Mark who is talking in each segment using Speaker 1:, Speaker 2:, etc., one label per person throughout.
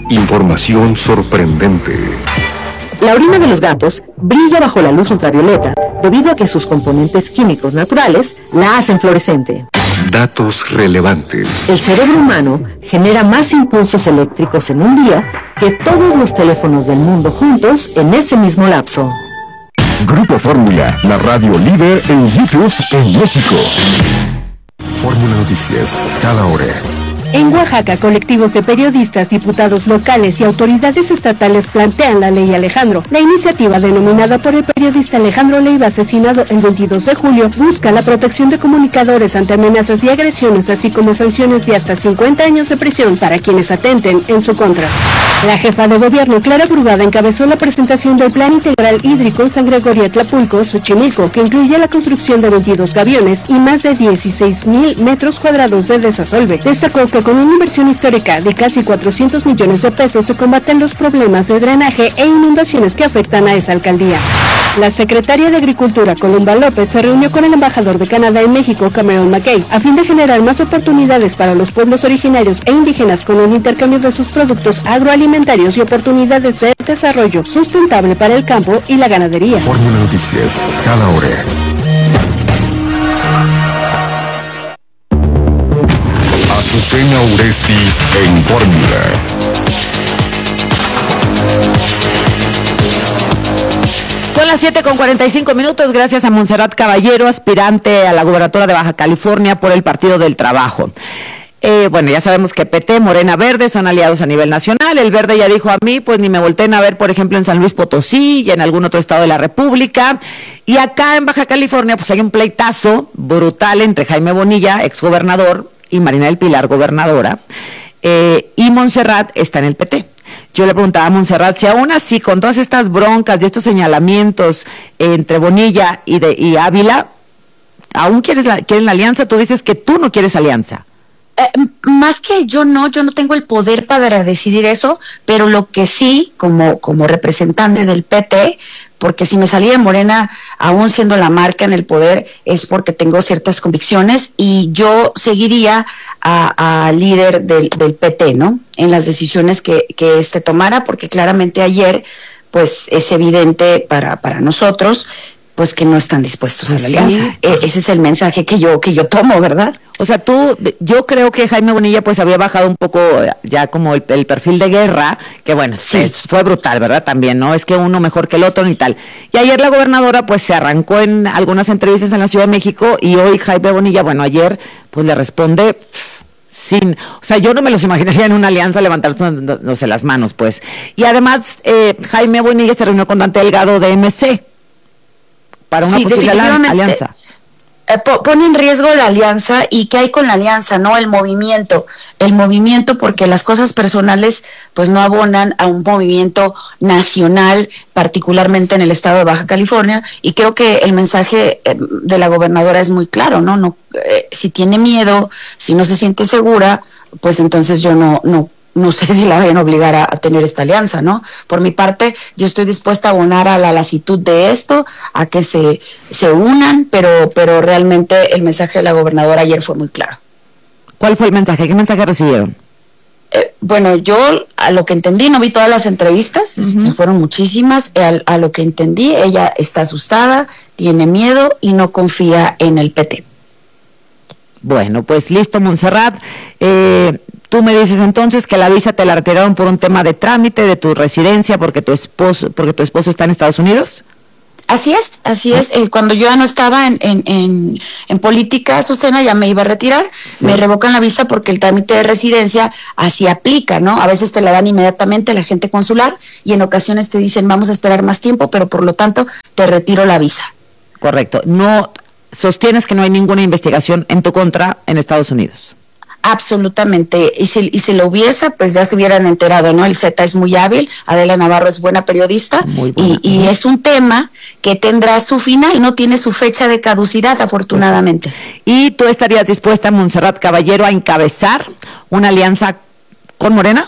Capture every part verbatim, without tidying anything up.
Speaker 1: Información sorprendente.
Speaker 2: La orina de los gatos brilla bajo la luz ultravioleta debido a que sus componentes químicos naturales la hacen fluorescente.
Speaker 1: Datos relevantes.
Speaker 2: El cerebro humano genera más impulsos eléctricos en un día que todos los teléfonos del mundo juntos en ese mismo lapso.
Speaker 3: Grupo Fórmula, la radio líder en YouTube en México.
Speaker 1: Fórmula Noticias, cada hora.
Speaker 4: En Oaxaca, colectivos de periodistas, diputados locales y autoridades estatales plantean la Ley Alejandro. La iniciativa, denominada por el periodista Alejandro Leiva, asesinado el veintidós de julio, busca la protección de comunicadores ante amenazas y agresiones, así como sanciones de hasta cincuenta años de prisión para quienes atenten en su contra. La jefa de gobierno, Clara Brugada, encabezó la presentación del Plan Integral Hídrico en San Gregorio Atlapulco, Xochimilco, que incluye la construcción de veintidós gaviones y más de dieciséis mil metros cuadrados de desasolve. Destacó que con una inversión histórica de casi cuatrocientos millones de pesos se combaten los problemas de drenaje e inundaciones que afectan a esa alcaldía. La secretaria de Agricultura, Columba López, se reunió con el embajador de Canadá en México, Cameron McKay, a fin de generar más oportunidades para los pueblos originarios e indígenas con un intercambio de sus productos agroalimentarios y oportunidades de desarrollo sustentable para el campo y la ganadería.
Speaker 1: Fórmula Noticias, cada hora. Azucena Uresti en Fórmula.
Speaker 5: Son las siete con cuarenta y cinco minutos, gracias a Montserrat Caballero, aspirante a la gubernatura de Baja California por el Partido del Trabajo. Eh, bueno, ya sabemos que P T, Morena, Verde son aliados a nivel nacional. El Verde ya dijo a mí, pues ni me volteen a ver, por ejemplo, en San Luis Potosí y en algún otro estado de la República. Y acá en Baja California, pues hay un pleitazo brutal entre Jaime Bonilla, exgobernador, y Marina del Pilar, gobernadora, eh, y Montserrat está en el P T. Yo le preguntaba a Montserrat si aún así, con todas estas broncas y estos señalamientos eh, entre Bonilla y, de, y Ávila, ¿aún quieres la, quieren la alianza? Tú dices que tú no quieres alianza.
Speaker 6: Eh, más que yo no, yo no tengo el poder para decidir eso, pero lo que sí, como, como representante del P T, porque si me salí de Morena, aún siendo la marca en el poder, es porque tengo ciertas convicciones y yo seguiría a, a líder del, del P T, ¿no? En las decisiones que, que este tomara, porque claramente ayer, pues es evidente para, para nosotros, pues que no están dispuestos a la
Speaker 5: Sí.
Speaker 6: alianza. E- ese es el mensaje que yo, que yo tomo, ¿verdad?
Speaker 5: O sea, tú, yo creo que Jaime Bonilla pues había bajado un poco ya como el, el perfil de guerra, que bueno,
Speaker 6: Sí.
Speaker 5: es, fue brutal, ¿verdad? También, ¿no? Es que uno mejor que el otro ni tal. Y ayer la gobernadora pues se arrancó en algunas entrevistas en la Ciudad de México y hoy Jaime Bonilla, bueno, ayer pues le responde sin, o sea, yo no me los imaginaría en una alianza levantarse, no, no sé, las manos, pues. Y además, eh, Jaime Bonilla se reunió con Dante Delgado de M C para una
Speaker 6: Sí,
Speaker 5: posible
Speaker 6: definitivamente.
Speaker 5: alianza.
Speaker 6: Eh, po- pone en riesgo la alianza. ¿Y qué hay con la alianza? No, el movimiento, el movimiento, porque las cosas personales pues no abonan a un movimiento nacional, particularmente en el estado de Baja California, y creo que el mensaje eh, de la gobernadora es muy claro, ¿no? No, eh, si tiene miedo, si no se siente segura, pues entonces yo no, no no sé si la vayan a obligar a, a tener esta alianza, ¿no? Por mi parte, yo estoy dispuesta a abonar a la lasitud de esto, a que se, se unan, pero, pero realmente el mensaje de la gobernadora ayer fue muy claro.
Speaker 5: ¿Cuál fue el mensaje? ¿Qué mensaje recibieron?
Speaker 6: Eh, bueno, yo a lo que entendí, no vi todas las entrevistas, uh-huh. fueron muchísimas, a, a lo que entendí, ella está asustada, tiene miedo y no confía en el P T.
Speaker 5: Bueno, pues listo, Montserrat. Eh, tú me dices entonces que la visa te la retiraron por un tema de trámite de tu residencia porque tu esposo, porque tu esposo está en Estados Unidos.
Speaker 6: Así es, así es. Eh, cuando yo ya no estaba en, en, en, en política, Azucena, ya me iba a retirar, sí. Me revocan la visa porque el trámite de residencia así aplica, ¿no? A veces te la dan inmediatamente la gente consular y en ocasiones te dicen vamos a esperar más tiempo, pero por lo tanto te retiro la visa.
Speaker 5: Correcto. No sostienes que no hay ninguna investigación en tu contra en Estados Unidos.
Speaker 6: Absolutamente, y si, y si lo hubiese, pues ya se hubieran enterado, ¿no? El Z es muy hábil, Adela Navarro es buena periodista, muy buena. Y, y es un tema que tendrá su final, no tiene su fecha de caducidad, afortunadamente.
Speaker 5: Pues, ¿y tú estarías dispuesta, Montserrat Caballero, a encabezar una alianza con Morena?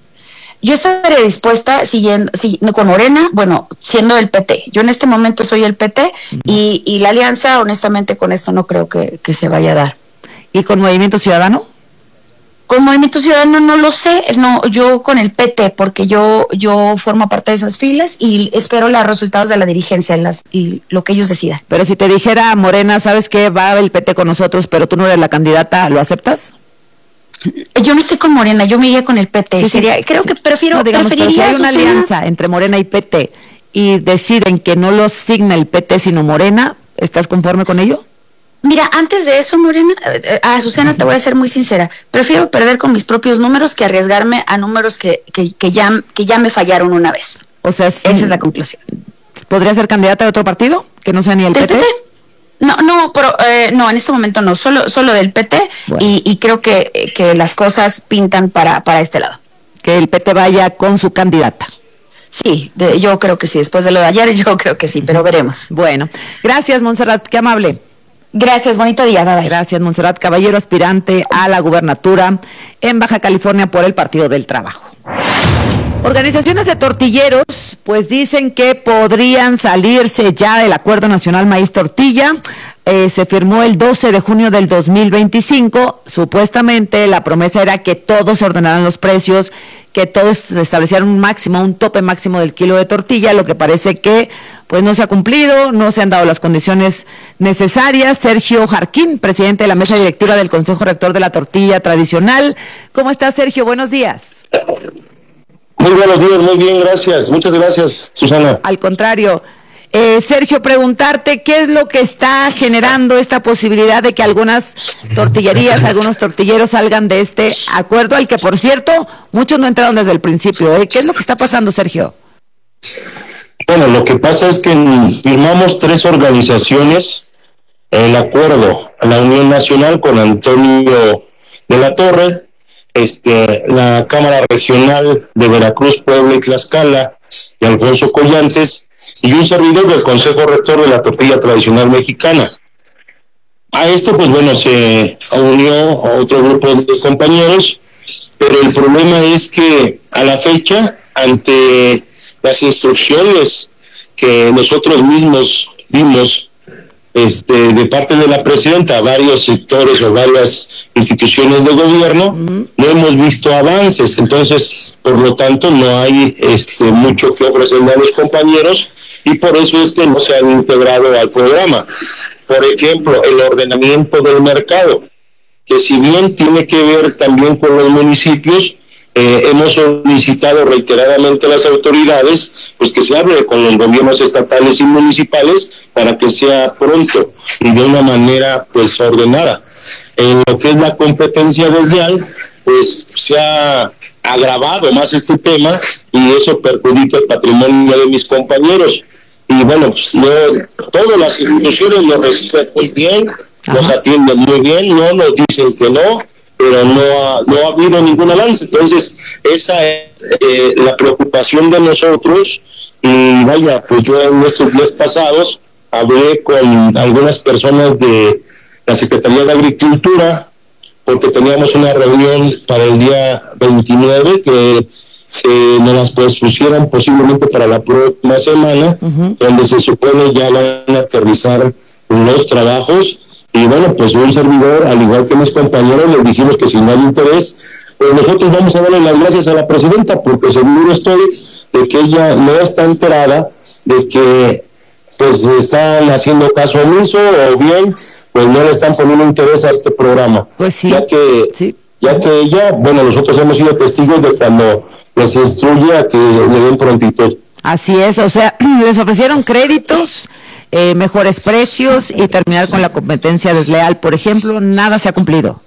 Speaker 6: Yo estaría dispuesta, siguiendo, si, con Morena, bueno, siendo el P T. Yo en este momento soy el P T, uh-huh. y, y la alianza, honestamente, con esto no creo que, que se vaya a dar.
Speaker 5: ¿Y con Movimiento Ciudadano?
Speaker 6: Con Movimiento Ciudadano no lo sé, no, yo con el P T, porque yo yo formo parte de esas filas y espero los resultados de la dirigencia las, y lo que ellos decidan.
Speaker 5: Pero si te dijera Morena, ¿sabes qué? Va el P T con nosotros, pero tú no eres la candidata, ¿lo aceptas?
Speaker 6: Yo no estoy con Morena, yo me iría con el P T.
Speaker 5: Sí,
Speaker 6: Sería,
Speaker 5: sí,
Speaker 6: creo
Speaker 5: sí.
Speaker 6: que prefiero,
Speaker 5: no, digamos, pero si hay una
Speaker 6: Susana,
Speaker 5: alianza entre Morena y P T y deciden que no lo signa el P T sino Morena, ¿estás conforme con ello?
Speaker 6: Mira, antes de eso, Morena, a Susana te voy a ser muy sincera, prefiero perder con mis propios números que arriesgarme a números que, que, que, ya, que ya me fallaron una vez.
Speaker 5: O sea, sí,
Speaker 6: esa es la conclusión.
Speaker 5: ¿Podría ser candidata de otro partido que no sea ni el P T?
Speaker 6: P T? No, no, pero eh, no, en este momento no, solo solo del P T, bueno. y, y creo que, que las cosas pintan para, para este lado.
Speaker 5: Que el P T vaya con su candidata.
Speaker 6: Sí, de, yo creo que sí, después de lo de ayer yo creo que sí, pero veremos.
Speaker 5: Bueno, gracias Montserrat, qué amable.
Speaker 6: Gracias, bonito día. Bye, bye.
Speaker 5: Gracias, Montserrat Caballero, aspirante a la gubernatura en Baja California por el Partido del Trabajo. Organizaciones de tortilleros, pues dicen que podrían salirse ya del Acuerdo Nacional Maíz Tortilla. Eh, se firmó el doce de junio del dos mil veinticinco. Supuestamente la promesa era que todos se ordenaran los precios, que todos se establecieran un máximo, un tope máximo del kilo de tortilla, lo que parece que pues no se ha cumplido, no se han dado las condiciones necesarias. Sergio Jarquín, presidente de la mesa directiva del Consejo Rector de la Tortilla Tradicional. ¿Cómo estás, Sergio? Buenos días.
Speaker 7: Muy buenos días, muy bien, gracias. Muchas gracias, Susana.
Speaker 5: Al contrario. Eh, Sergio, preguntarte qué es lo que está generando esta posibilidad de que algunas tortillerías, algunos tortilleros salgan de este acuerdo, al que, por cierto, muchos no entraron desde el principio. ¿eh? ¿Qué es lo que está pasando, Sergio?
Speaker 7: Bueno, lo que pasa es que firmamos tres organizaciones el acuerdo, la Unión Nacional con Antonio de la Torre, este, la Cámara Regional de Veracruz, Puebla y Tlaxcala, y Alfonso Collantes, y un servidor del Consejo Rector de la Tortilla Tradicional Mexicana. A esto, pues bueno, se unió a otro grupo de compañeros, pero el problema es que a la fecha, ante las instrucciones que nosotros mismos vimos este, de parte de la presidenta a varios sectores o varias instituciones de gobierno, uh-huh. no hemos visto avances. Entonces, por lo tanto, no hay este, mucho que ofrecerle a los compañeros y por eso es que no se han integrado al programa. Por ejemplo, el ordenamiento del mercado, que si bien tiene que ver también con los municipios, Eh, hemos solicitado reiteradamente a las autoridades pues que se hable con los gobiernos estatales y municipales para que sea pronto y de una manera pues ordenada. En lo que es la competencia desleal, pues se ha agravado más este tema y eso perjudica el patrimonio de mis compañeros. Y bueno, pues, no, todas las instituciones lo reciben muy bien, nos atienden muy bien, no nos dicen que no, pero no ha, no ha habido ningún avance. Entonces, esa es eh, la preocupación de nosotros. Y vaya, pues yo en estos días pasados hablé con algunas personas de la Secretaría de Agricultura, porque teníamos una reunión para el día veintinueve, que eh, nos las pusieran posiblemente para la próxima semana, uh-huh. donde se supone ya van a aterrizar los trabajos. Y bueno, pues un servidor, al igual que mis compañeros, les dijimos que si no hay interés, pues nosotros vamos a darle las gracias a la presidenta, porque seguro estoy de que ella no está enterada de que pues están haciendo caso omiso o bien pues no le están poniendo interés a este programa.
Speaker 5: Pues sí.
Speaker 7: Ya que,
Speaker 5: sí.
Speaker 7: ya que ella, bueno, nosotros hemos sido testigos de cuando les instruye a que le den prontitud.
Speaker 5: Así es, o sea, les ofrecieron créditos, Eh, mejores precios y terminar con la competencia desleal, por ejemplo, nada se ha cumplido.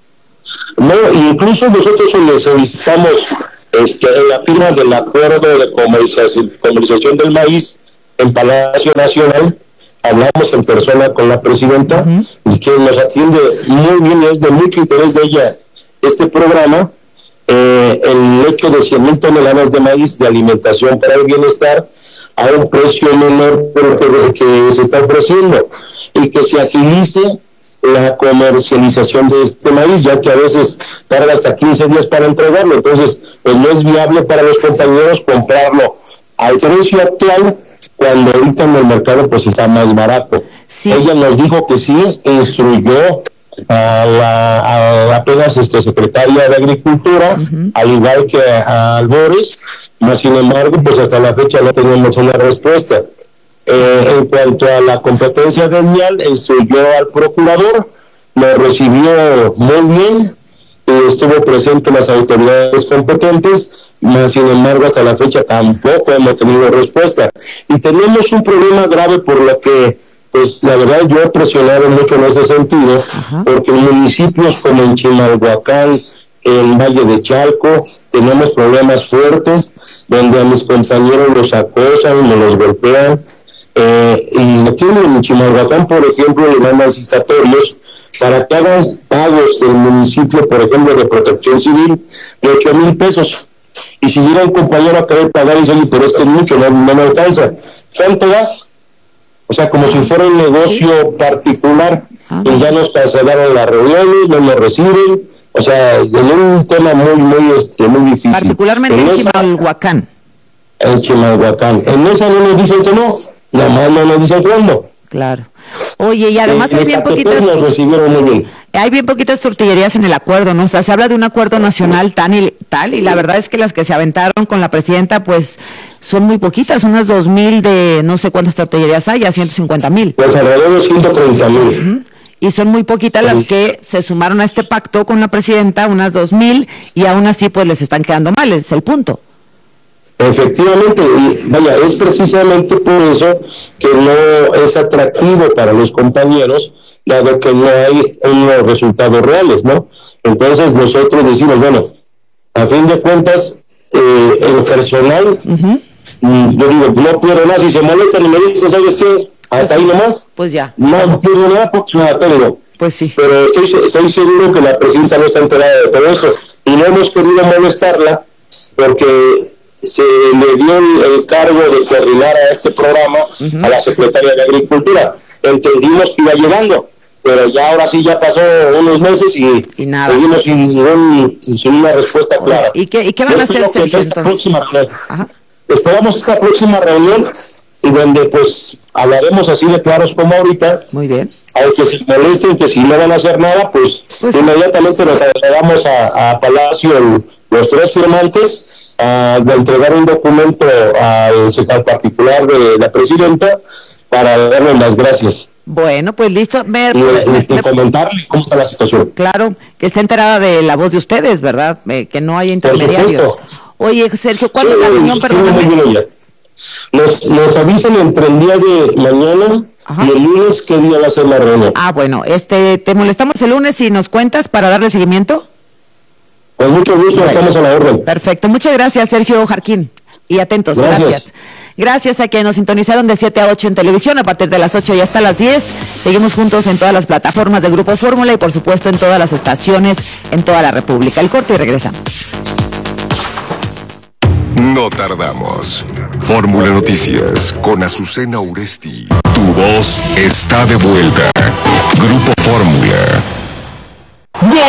Speaker 7: No, incluso nosotros les solicitamos este, la firma del acuerdo de comercialización, comercialización del maíz en Palacio Nacional. Hablamos en persona con la presidenta, uh-huh. y que nos atiende muy bien, es de mucho interés de ella este programa. Eh, el hecho de cien mil toneladas de maíz de alimentación para el bienestar a un precio menor que, que se está ofreciendo y que se agilice la comercialización de este maíz, ya que a veces tarda hasta quince días para entregarlo. Entonces pues no es viable para los compañeros comprarlo al precio actual cuando ahorita en el mercado pues está más barato. Sí. Ella nos dijo que sí, instruyó a la, a la apenas este, secretaria de Agricultura, uh-huh. al igual que a Albores, más sin embargo, pues hasta la fecha no tenemos una respuesta. Eh, en cuanto a la competencia del D I A L, instruyó al procurador, lo recibió muy bien, y estuvo presente las autoridades competentes, más sin embargo hasta la fecha tampoco hemos tenido respuesta. Y tenemos un problema grave por lo que pues la verdad yo he presionado mucho en ese sentido, uh-huh. porque en municipios como en Chimalhuacán, en Valle de Chalco, tenemos problemas fuertes, donde a mis compañeros los acosan, me los golpean, eh, y aquí en Chimalhuacán, por ejemplo, le mandan citatorios para que hagan pagos del municipio, por ejemplo, de protección civil, de ocho mil pesos. Y si llega un compañero a querer pagar y dice, oye, pero esto es mucho, no, no me alcanza. ¿Cuánto das? O sea, como si fuera un negocio particular, ah, y ya nos cancelaron las reuniones, no nos reciben, o sea, es un tema muy, muy, este, muy difícil.
Speaker 5: Particularmente en, en Chimalhuacán.
Speaker 7: En Chimalhuacán. En esa no nos dicen que no, nada más no nos dicen cuándo.
Speaker 5: Claro. Oye, y además en hay bien poquitas
Speaker 7: nos recibieron muy bien.
Speaker 5: Hay bien poquitas tortillerías en el acuerdo, ¿no? O sea, se habla de un acuerdo nacional tan y tal, y la verdad es que las que se aventaron con la presidenta, pues, son muy poquitas, unas dos mil de no sé cuántas tortillerías hay, a ciento cincuenta mil.
Speaker 7: Pues alrededor de ciento treinta mil.
Speaker 5: Uh-huh. Y son muy poquitas las que se sumaron a este pacto con la presidenta, unas dos mil, y aún así, pues, les están quedando mal, ese es el punto.
Speaker 7: Efectivamente, y vaya, es precisamente por eso que no es atractivo para los compañeros, dado que no hay unos resultados reales, ¿no? Entonces nosotros decimos, bueno, a fin de cuentas, eh, el personal, uh-huh. yo digo, no pierdo nada, si se molestan y me dicen, ¿sabes qué? Hasta ahí nomás.
Speaker 5: Pues ya.
Speaker 7: No, no pierdo nada porque no la tengo.
Speaker 5: Pues sí.
Speaker 7: Pero estoy, estoy seguro que la presidenta no está enterada de todo eso, y no hemos querido molestarla porque se le dio el, el cargo de coordinar a este programa uh-huh. a la Secretaría de Agricultura. Entendimos que iba llegando, pero ya ahora sí ya pasó unos meses y,
Speaker 5: y nada.
Speaker 7: seguimos sin, ningún, sin una respuesta clara.
Speaker 5: ¿Y qué, y qué van a hacer, Sergio,
Speaker 7: esta próxima reunión, Esperamos esta próxima reunión y donde pues hablaremos así de claros como ahorita.
Speaker 5: Muy bien.
Speaker 7: Aunque se molesten que si no van a hacer nada, pues, pues inmediatamente nos trasladamos a, a Palacio el, los tres firmantes a de entregar un documento al secretario particular de la presidenta para darle las gracias.
Speaker 5: Bueno, pues listo. Me,
Speaker 7: y,
Speaker 5: me,
Speaker 7: y, y comentarle cómo está la situación.
Speaker 5: Claro, que esté enterada de la voz de ustedes, ¿verdad? Eh, que no haya intermediarios. Oye, Sergio, ¿cuándo sí, es la reunión? Perdóname.
Speaker 7: Nos, nos avisan entre el día de mañana Ajá. y el lunes qué día va a ser la reunión.
Speaker 5: Ah, bueno, este, te molestamos el lunes y nos cuentas para darle seguimiento.
Speaker 7: Con mucho gusto, bueno, estamos a la orden.
Speaker 5: Perfecto, muchas gracias, Sergio Jarquín. Y atentos, gracias. Gracias, gracias a quienes nos sintonizaron de siete a ocho en televisión, a partir de las ocho y hasta las diez. Seguimos juntos en todas las plataformas de Grupo Fórmula y por supuesto en todas las estaciones en toda la República. El corte y regresamos.
Speaker 1: No tardamos. Fórmula Noticias con Azucena Uresti. Tu voz está de vuelta. Grupo Fórmula.
Speaker 3: ¡Gol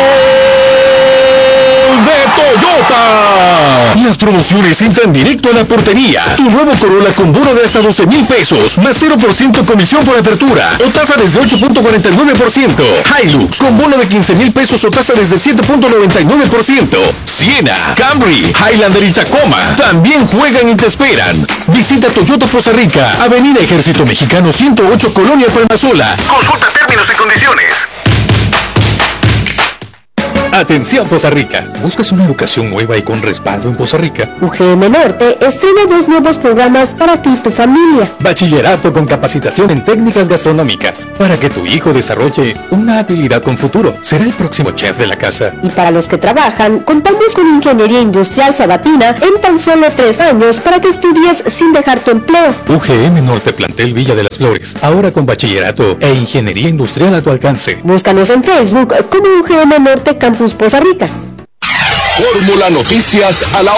Speaker 3: de Toyota! Las promociones entran directo a la portería. Tu nuevo Corolla con bono de hasta doce mil pesos, más cero por ciento comisión por apertura, o tasa desde ocho punto cuarenta y nueve por ciento. Hilux con bono de quince mil pesos o tasa desde siete punto noventa y nueve por ciento. Siena, Camry, Highlander y Tacoma también juegan y te esperan. Visita Toyota Poza Rica, Avenida Ejército Mexicano ciento ocho, Colonia Palmasola. Consulta términos y condiciones. Atención Poza Rica, ¿buscas una educación nueva y con respaldo en Poza Rica?
Speaker 8: U G M Norte estrena dos nuevos programas para ti y tu familia.
Speaker 3: Bachillerato con capacitación en técnicas gastronómicas, para que tu hijo desarrolle una habilidad con futuro. Será el próximo chef de la casa.
Speaker 8: Y para los que trabajan, contamos con Ingeniería Industrial Sabatina en tan solo tres años para que estudies sin dejar tu empleo.
Speaker 3: U G M Norte Plantel Villa de las Flores, ahora con bachillerato e ingeniería industrial a tu alcance.
Speaker 8: Búscanos en Facebook como U G M Norte Campus Poza Rica.
Speaker 9: Fórmula Noticias a la